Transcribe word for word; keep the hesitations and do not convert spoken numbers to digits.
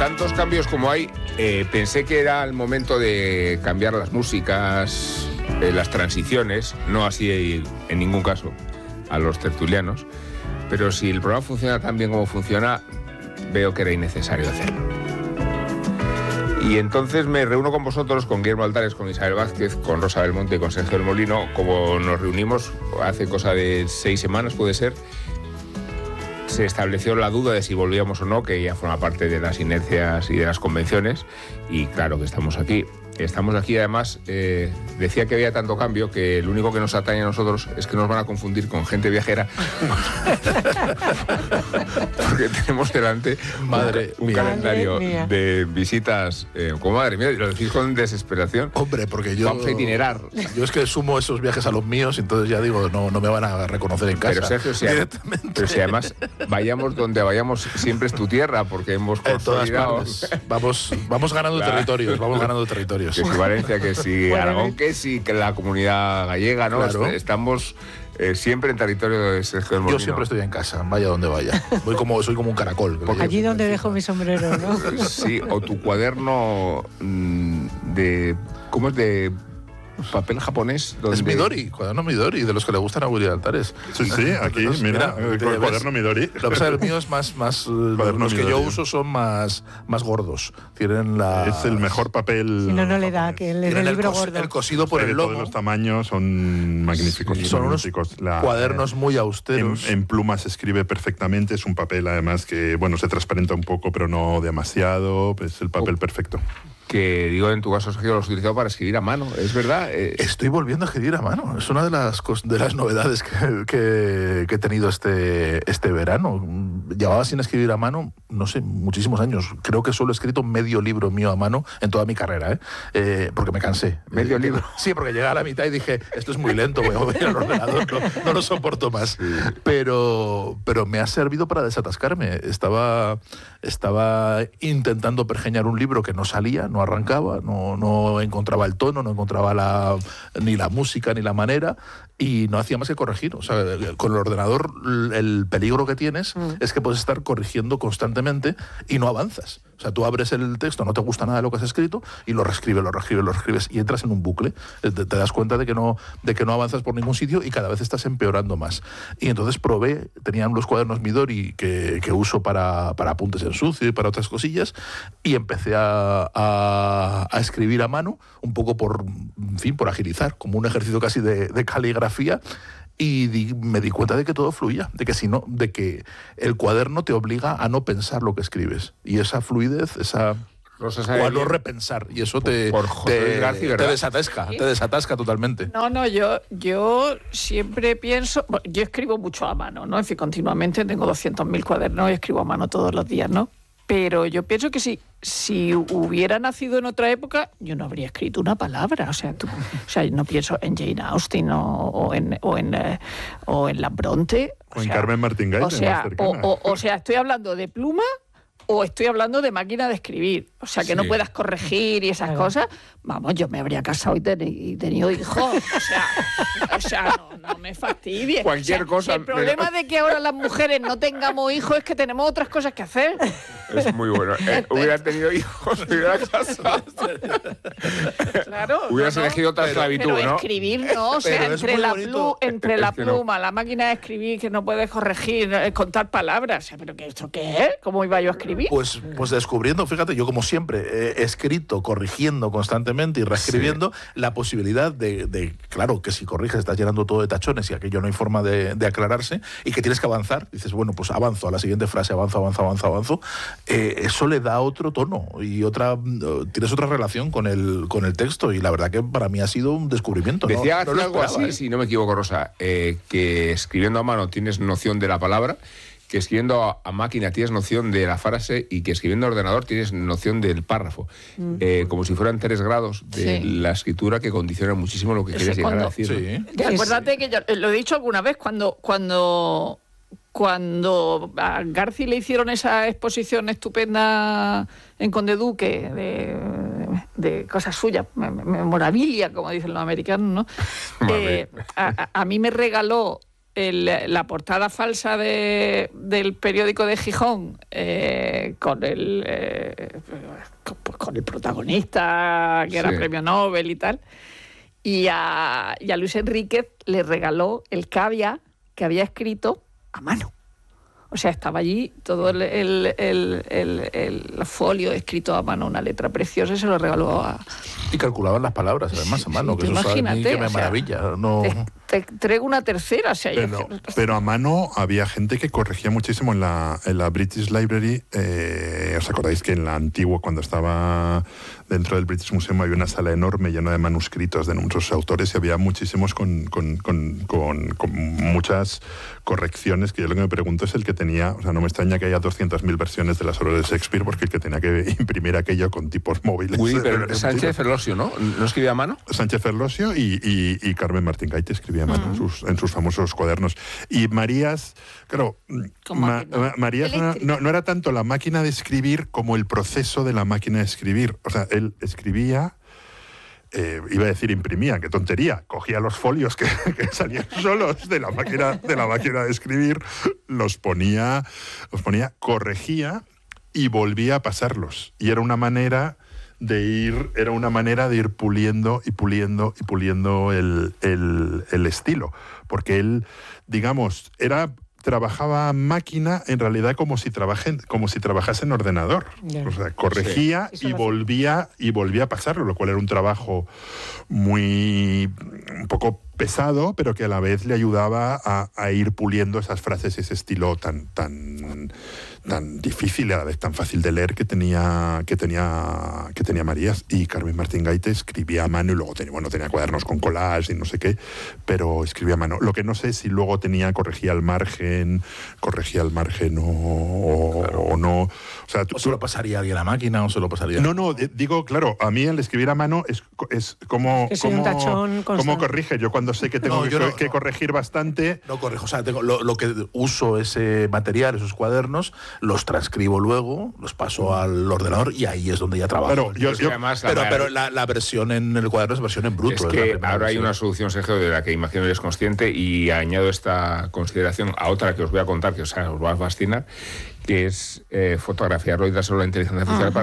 tantos cambios como hay, eh, pensé que era el momento de cambiar las músicas, eh, las transiciones, no así en ningún caso a los tertulianos, pero si el programa funciona tan bien como funciona, veo que era innecesario hacerlo. Y entonces me reúno con vosotros, con Guillermo Altares, con Isabel Vázquez, con Rosa Belmonte y con Sergio del Molino, como nos reunimos hace cosa de seis semanas, puede ser. Se estableció la duda de si volvíamos o no, que ya forma parte de las inercias y de las convenciones, y claro que estamos aquí. Estamos aquí, además, eh, decía que había tanto cambio que lo único que nos atañe a nosotros es que nos van a confundir con gente viajera. Porque tenemos delante madre, un, un calendario mía. de visitas. Eh, como madre mía, lo decís con desesperación. Hombre, porque yo... Vamos a itinerar. Yo es que sumo esos viajes a los míos, entonces ya digo, no, no me van a reconocer en casa. Pero Sergio, si, directamente. Pero si además vayamos donde vayamos, siempre es tu tierra, porque hemos consolidado... Vamos, vamos ganando claro. territorios, vamos ganando territorios. Que si Valencia, que si Aragón, que si que la comunidad gallega, ¿no? Claro. Estamos eh, siempre en territorio de Sergio del Molino. Yo siempre estoy en casa, vaya donde vaya. Voy como, soy como un caracol. Allí donde dejo mi sombrero, ¿no? Sí, o tu cuaderno de... ¿Cómo es? De... papel japonés. Donde... Es Midori, cuaderno Midori, de los que le gustan a Willy Altares. Sí, sí, aquí, Entonces, mira, mira el ves, cuaderno Midori. Lo que pasa es que el mío es más, más los que yo uso son más, más gordos. Tienen la... Es el mejor papel. Si no, no le da, que le dé el libro cos, gordo. El cosido por sí, el lomo. Todos los tamaños son magníficos. Sí, son unos la, cuadernos muy austeros. En, en pluma se escribe perfectamente, es un papel además que, bueno, se transparenta un poco, pero no demasiado, es el papel oh. perfecto. Que digo, en tu caso, Sergio, lo has utilizado para escribir a mano, ¿es verdad? Eh... Estoy volviendo a escribir a mano. Es una de las, de las novedades que, que, que he tenido este, este verano. Llevaba sin escribir a mano, no sé, muchísimos años. Creo que solo he escrito medio libro mío a mano en toda mi carrera, ¿eh? Eh, porque me cansé. ¿Medio eh, libro? Sí, porque llegué a la mitad y dije, esto es muy lento, voy a mover el ordenador, no, no lo soporto más. Sí. Pero, pero me ha servido para desatascarme. Estaba, estaba intentando pergeñar un libro que no salía, no arrancaba, no, no encontraba el tono, no encontraba la, ni la música ni la manera, y no hacía más que corregir. O sea, con el ordenador el peligro que tienes mm. es que puedes estar corrigiendo constantemente y no avanzas. O sea, tú abres el texto, no te gusta nada de lo que has escrito y lo reescribes, lo reescribes, lo reescribes y entras en un bucle. Te, te das cuenta de que, no, de que no avanzas por ningún sitio y cada vez estás empeorando más. Y entonces probé, tenían los cuadernos Midori que, que uso para, para apuntes en sucio y para otras cosillas, y empecé a, a, a escribir a mano, un poco por, en fin, por agilizar, como un ejercicio casi de, de caligrafía. Y di, me di cuenta de que todo fluía, de que si no, de que el cuaderno te obliga a no pensar lo que escribes. Y esa fluidez, esa... o a no repensar, y eso te, por, por te, García, te desatasca, ¿sí? te desatasca totalmente. No, no, yo, yo siempre pienso, bueno, yo escribo mucho a mano, ¿no? En fin, continuamente tengo doscientos mil cuadernos y escribo a mano todos los días, ¿no? Pero yo pienso que si, si hubiera nacido en otra época, yo no habría escrito una palabra. O sea, tú, o sea no pienso en Jane Austen o, o en o en, eh, o en la Bronte. O, o en sea, Carmen Martín Gaite, o sea, o, o, o sea, estoy hablando de pluma o estoy hablando de máquina de escribir. O sea, que sí. no puedas corregir y esas claro. cosas. Vamos, yo me habría casado y, ten, y tenido hijos. O sea, o sea no, no me fastidies. Cualquier o sea, cosa. El problema de que ahora las mujeres no tengamos hijos es que tenemos otras cosas que hacer. Es muy bueno. Eh, hubiera tenido hijos, hubiera casado. Claro. Hubieras no, elegido otra esclavitud, pero ¿no? escribir no, o sea, entre la, plu, entre la pluma, no. la máquina de escribir que no puedes corregir, contar palabras. O sea, ¿pero qué, esto qué es? ¿Cómo iba yo a escribir? Pues, pues descubriendo, fíjate, yo como siempre he escrito, corrigiendo constantemente y reescribiendo, sí. la posibilidad de, de, claro, que si corriges estás llenando todo de tachones y aquello no hay forma de, de aclararse y que tienes que avanzar. Dices, bueno, pues avanzo a la siguiente frase, avanzo, avanzo, avanzo, avanzo. Eh, eso le da otro tono y otra tienes otra relación con el, con el texto, y la verdad que para mí ha sido un descubrimiento. Decía no, no algo así, ¿eh? Si no me equivoco, Rosa, eh, que escribiendo a mano tienes noción de la palabra, que escribiendo a, a máquina tienes noción de la frase y que escribiendo a ordenador tienes noción del párrafo. Mm. Eh, como si fueran tres grados de sí. la escritura que condicionan muchísimo lo que Ese quieres llegar a decir. Sí. Acuérdate que yo lo he dicho alguna vez, cuando... cuando... Cuando a Garci le hicieron esa exposición estupenda en Conde Duque de, de cosas suyas, memorabilia, como dicen los americanos, ¿no? eh, a, a mí me regaló el, la portada falsa de, del periódico de Gijón eh, con el eh, con, con el protagonista que era Sí. premio Nobel y tal, y a, y a Luis Enríquez le regaló el cavia que había escrito a mano. O sea, estaba allí todo el, el, el, el, el folio escrito a mano, una letra preciosa, y se lo regaló a... Y calculaban las palabras, además, a mano, Sí, que tú eso sabe imagínate, que me o sea, maravilla. No... Te, te traigo una tercera, o sea, yo- Pero, pero a mano había gente que corregía muchísimo en la, en la British Library. Eh, ¿Os acordáis que en la antigua, cuando estaba dentro del British Museum, había una sala enorme llena de manuscritos de muchos autores y había muchísimos con, con, con, con, con muchas correcciones? Que yo lo que me pregunto es el que tenía, o sea, no me extraña que haya doscientas mil versiones de las obras de Shakespeare, porque el que tenía que imprimir aquello con tipos móviles. Uy, pero Era un Sánchez tiro. Ferlosio, ¿no? ¿No escribía a mano? Sánchez Ferlosio y, y, y Carmen Martín Gaite escribía a mano en, sus, en sus famosos cuadernos. Y Marías, claro, Con Ma- máquina. Ma- Marías no, Eléctrica. no- no era tanto la máquina de escribir como el proceso de la máquina de escribir. O sea, él escribía, eh, iba a decir imprimía, qué tontería, cogía los folios que, que salían solos de la máquina de la máquina de escribir, los ponía, los ponía, corregía y volvía a pasarlos. Y era una manera de ir, era una manera de ir puliendo y puliendo y puliendo el, el, el estilo. Porque él, digamos, era trabajaba máquina en realidad como si trabajen, como si trabajase en ordenador. Ya. O sea, corregía Sí. Eso y lo hace. volvía y volvía a pasarlo, lo cual era un trabajo muy un poco pesado, pero que a la vez le ayudaba a, a ir puliendo esas frases, ese estilo tan tan tan difícil y a la vez tan fácil de leer que tenía que tenía que tenía Marías. Y Carmen Martín Gaite escribía a mano y luego tenía, bueno, tenía cuadernos con collage y no sé qué, pero escribía a mano. Lo que no sé si luego tenía, corregía al margen, corregía al margen o, o, Claro. o no. O sea, tú- ¿O se lo pasaría a alguien a la máquina o se lo pasaría? no, no, eh, digo, claro, a mí el escribir a mano es, es como, Que soy un como, tachón como constante. corrige. Yo cuando sé que tengo No, que, yo no, que no. corregir bastante, No corrijo, o sea, tengo, lo, lo que uso ese material, esos cuadernos, los transcribo luego, los paso al ordenador y ahí es donde ya trabajo. Claro, yo- Es que además la pero mar- pero la, la versión en el cuaderno es versión en bruto. Es la que primera ahora hay versión. una solución, Sergio, de la que imagino eres consciente, y añado esta consideración a otra que os voy a contar, que os, os va a fascinar, que es eh, fotografiarlo y dárselo a la inteligencia artificial para